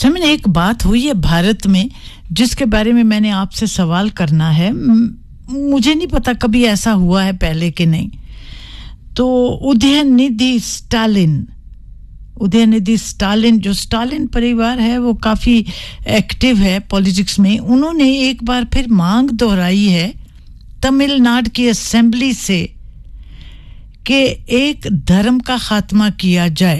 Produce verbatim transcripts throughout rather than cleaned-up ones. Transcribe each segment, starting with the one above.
समीन, एक बात हुई है भारत में जिसके बारे में मैंने आपसे सवाल करना है। मुझे नहीं पता कभी ऐसा हुआ है पहले कि नहीं। तो उदयनिधि स्टालिन उदयनिधि स्टालिन जो स्टालिन परिवार है वो काफी एक्टिव है पॉलिटिक्स में। उन्होंने एक बार फिर मांग दोहराई है तमिलनाडु की असेंबली से कि एक धर्म का खात्मा किया जाए।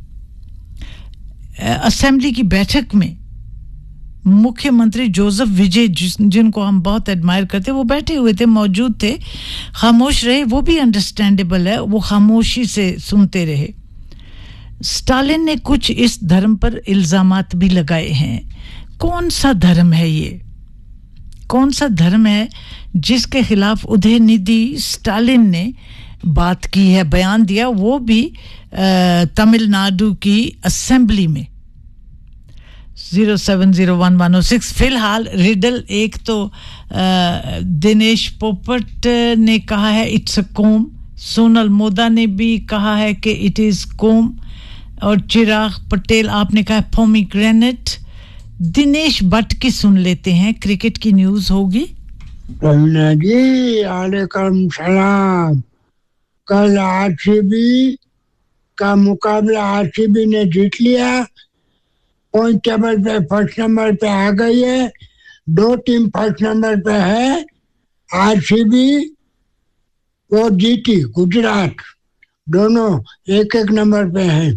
असेंबली की बैठक में मुख्यमंत्री जोसेफ विजय, जिनको हम बहुत एडमायर करते, वो बैठे हुए थे, मौजूद थे, खामोश रहे। वो भी अंडरस्टैंडेबल है, वो खामोशी से सुनते रहे। स्टालिन ने कुछ इस धर्म पर इल्जामात भी लगाए हैं। कौन सा धर्म है ये? कौन सा धर्म है जिसके खिलाफ उदयनिधि स्टालिन ने बात की है, बयान दिया, वो भी तमिलनाडु की असेंबली में? Zero seven zero one one zero six. फिलहाल रिडल एक तो आ, दिनेश पोपट ने कहा है इट्स अ कोम, सोनल मोदा ने भी कहा है कि इट इज कोम, और चिराग पटेल आपने कहा पोमीग्रेनेट। दिनेश भट्ट की सुन लेते हैं, क्रिकेट की न्यूज़ होगी। जी वालेकुम सलाम। कल आरसीबी का मुकाबला आरसीबी ने जीत लिया, पॉइंट टेबल पे फर्स्ट नंबर पे आ गई है। दो टीम फर्स्ट नंबर पे है, आरसीबी और जीटी गुजरात दोनों एक एक नंबर पे हैं।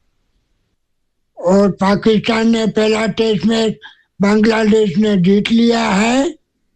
और पाकिस्तान ने पहला टेस्ट में बांग्लादेश ने जीत लिया है।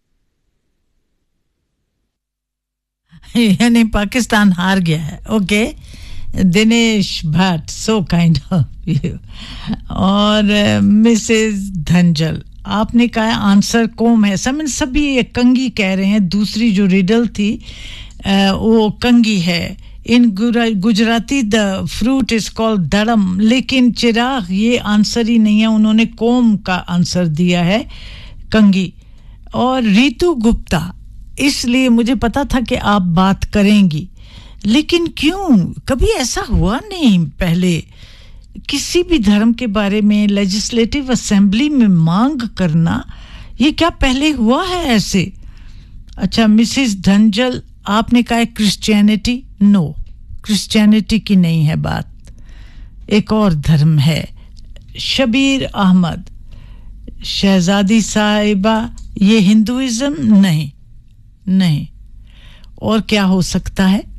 यानी पाकिस्तान हार गया है। Okay Dinesh Bhatt, so kind of you. और मिसेस धंजल आपने कहा आंसर कोम है। समझ सभी ये कंगी कह रहे हैं। दूसरी जो रिडल थी वो कंगी है। इन Gujarati the fruit is called धड़म, लेकिन चिराग ये आंसर ही नहीं है, उन्होंने कोम का आंसर दिया है, कंगी। और रीतू गुप्ता, इसलिए मुझे पता था कि आप बात करेंगी, लेकिन क्यों? कभी ऐसा हुआ नहीं पहले किसी भी धर्म के बारे में लेजिस्लेटिव असेंबली में मांग करना। ये क्या पहले हुआ है ऐसे? अच्छा मिसेस धंजल आपने कहा क्रिश्चियनिटी। नो, क्रिश्चियनिटी की नहीं है बात, एक और धर्म है। शबीर अहमद, शहजादी साहिबा, ये हिंदुइज्म नहीं, नहीं। और क्या हो सकता है?